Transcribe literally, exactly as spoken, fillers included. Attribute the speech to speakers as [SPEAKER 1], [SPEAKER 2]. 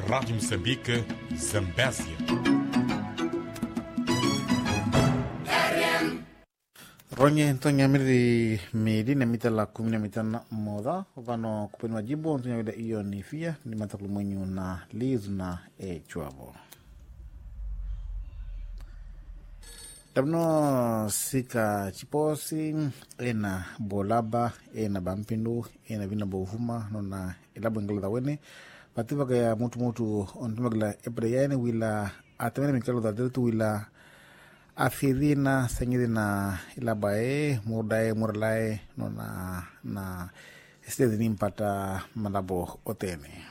[SPEAKER 1] Rádio Moçambique, Zambésia.
[SPEAKER 2] Ronye ntonya miri miri na mita la kumi na mitano moda vano kupeni majibu ntonya wida iyo ni fia ni matakulu mwenyu na liz na e chuabo. Tabno sika chiposi ena bolaba ena bampindu ena vina bovuma nona ilabu ngala wene patiba kaya mutu mutu ontumagla ebreyane wila atamene mikalo da deltu wila afirina sengirina ilabae mudae murlae nona na este dinimpata malabo otene.